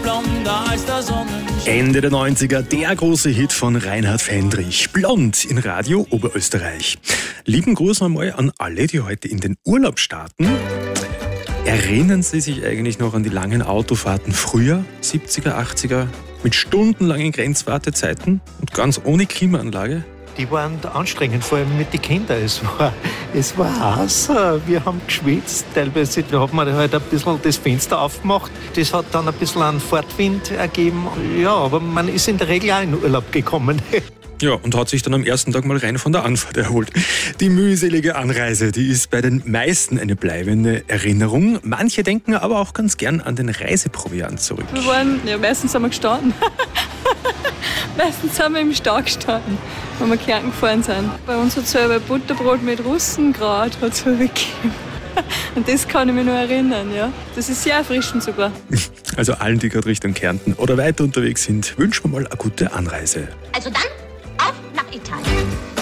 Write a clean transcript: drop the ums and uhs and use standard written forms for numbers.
blonder als der Sonnenschein. Ende der 90er, der große Hit von Reinhard Fendrich. Blond in Radio Oberösterreich. Lieben Gruß einmal an alle, die heute in den Urlaub starten. Erinnern Sie sich eigentlich noch an die langen Autofahrten früher, 70er, 80er, mit stundenlangen Grenzwartezeiten und ganz ohne Klimaanlage? Die waren anstrengend, vor allem mit den Kindern. Es war heiß, wir haben geschwitzt. Teilweise hat man halt ein bisschen das Fenster aufgemacht. Das hat dann ein bisschen einen Fahrtwind ergeben. Ja, aber man ist in der Regel auch in Urlaub gekommen. Ja, und hat sich dann am ersten Tag mal rein von der Anfahrt erholt. Die mühselige Anreise, die ist bei den meisten eine bleibende Erinnerung. Manche denken aber auch ganz gern an den Reiseproviant zurück. Meistens haben wir gestanden. Meistens haben wir im Stau gestanden, wenn wir Kärnten gefahren sind. Bei uns hat es selber Butterbrot mit Russenkraut zurückgegeben. Und das kann ich mich noch erinnern, ja. Das ist sehr erfrischend sogar. Also allen, die gerade Richtung Kärnten oder weiter unterwegs sind, wünschen wir mal eine gute Anreise. Also dann, auf nach Italien.